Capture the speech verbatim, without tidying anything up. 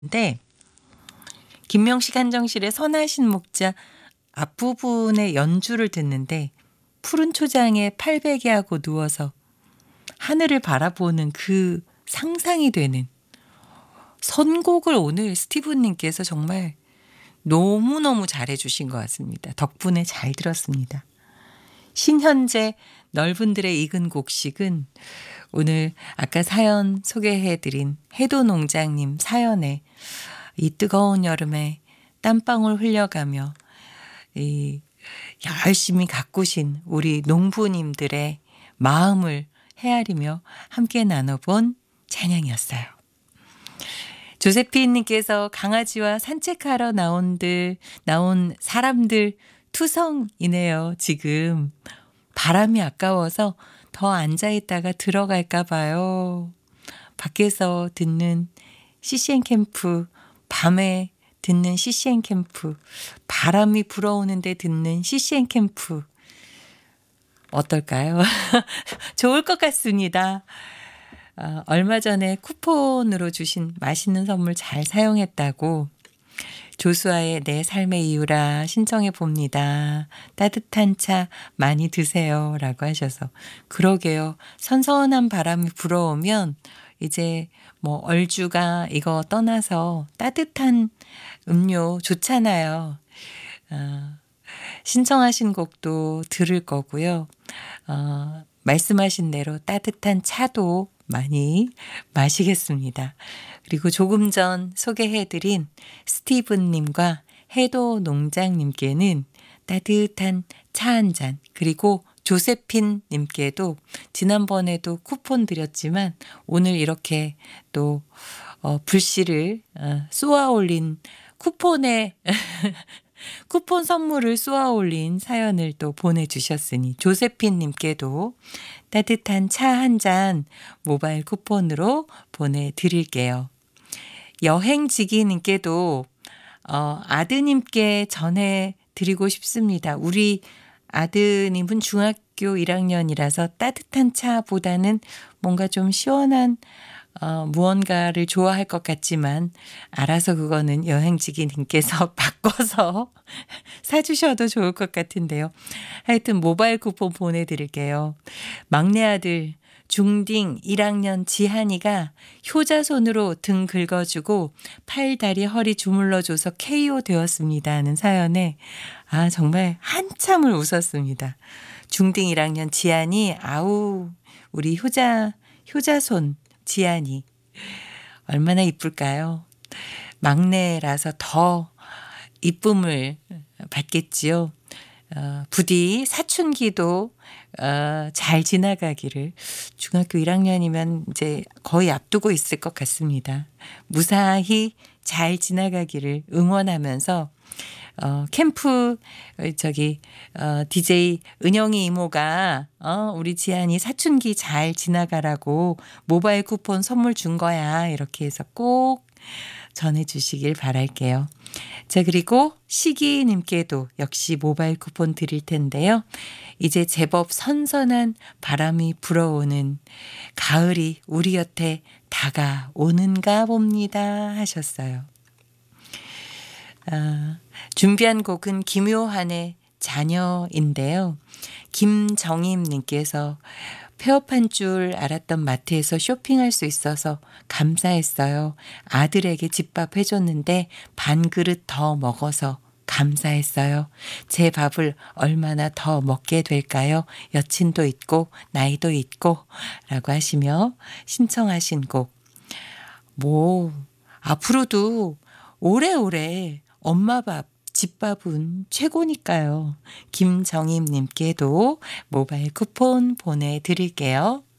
네. 김명식 한정실의 선하신 목자 앞부분의 연주를 듣는데 푸른 초장에 팔베개하고 누워서 하늘을 바라보는 그 상상이 되는 선곡을 오늘 스티브님께서 정말 너무너무 잘해 주신 것 같습니다. 덕분에 잘 들었습니다. 신현재 넓은들의 익은 곡식은 오늘 아까 사연 소개해드린 해도농장님 사연에 이 뜨거운 여름에 땀방울 흘려가며 이 열심히 가꾸신 우리 농부님들의 마음을 헤아리며 함께 나눠본 찬양이었어요. 조세피님께서 강아지와 산책하러 나온들 나온 사람들 투성이네요. 지금 바람이 아까워서 더 앉아있다가 들어갈까 봐요. 밖에서 듣는 씨씨엔 캠프, 밤에 듣는 씨씨엔 캠프, 바람이 불어오는데 듣는 씨씨엔 캠프 어떨까요? 좋을 것 같습니다. 어, 얼마 전에 쿠폰으로 주신 맛있는 선물 잘 사용했다고 조수아의 내 삶의 이유라 신청해 봅니다. 따뜻한 차 많이 드세요 라고 하셔서 그러게요. 선선한 바람이 불어오면 이제 뭐 얼주가 이거 떠나서 따뜻한 음료 좋잖아요. 어, 신청하신 곡도 들을 거고요. 어, 말씀하신 대로 따뜻한 차도 많이 마시겠습니다. 그리고 조금 전 소개해드린 스티븐님과 해도 농장님께는 따뜻한 차 한 잔, 그리고 조세핀님께도 지난번에도 쿠폰 드렸지만 오늘 이렇게 또 어, 불씨를 어, 쏘아 올린 쿠폰에 쿠폰 선물을 쏘아 올린 사연을 또 보내주셨으니 조세핀님께도 따뜻한 차 한 잔 모바일 쿠폰으로 보내드릴게요. 여행지기님께도 어, 아드님께 전해드리고 싶습니다. 우리 아드님은 중학교 일 학년이라서 따뜻한 차보다는 뭔가 좀 시원한 어, 무언가를 좋아할 것 같지만 알아서 그거는 여행지기님께서 바꿔서 사주셔도 좋을 것 같은데요. 하여튼 모바일 쿠폰 보내드릴게요. 막내 아들 중딩 일 학년 지한이가 효자손으로 등 긁어주고 팔, 다리, 허리 주물러줘서 케이오 되었습니다 하는 사연에 아 정말 한참을 웃었습니다. 중딩 일 학년 지한이 아우 우리 효자 효자손 지한이 얼마나 이쁠까요? 막내라서 더 이쁨을 받겠지요. 어, 부디 사춘기도 어, 잘 지나가기를 중학교 일 학년이면 이제 거의 앞두고 있을 것 같습니다. 무사히 잘 지나가기를 응원하면서 어, 캠프 저기 어, 디제이 은영이 이모가 어, 우리 지안이 사춘기 잘 지나가라고 모바일 쿠폰 선물 준 거야 이렇게 해서 꼭 전해주시길 바랄게요. 자 그리고 시기님께도 역시 모바일 쿠폰 드릴 텐데요. 이제 제법 선선한 바람이 불어오는 가을이 우리 곁에 다가오는가 봅니다 하셨어요. 아, 준비한 곡은 김요한의 자녀인데요. 김정임님께서 폐업한 줄 알았던 마트에서 쇼핑할 수 있어서 감사했어요. 아들에게 집밥 해줬는데 반 그릇 더 먹어서 감사했어요. 제 밥을 얼마나 더 먹게 될까요? 여친도 있고 나이도 있고 라고 하시며 신청하신 곡. 뭐 앞으로도 오래오래 엄마 밥, 집밥은 최고니까요. 김정임님께도 모바일 쿠폰 보내드릴게요.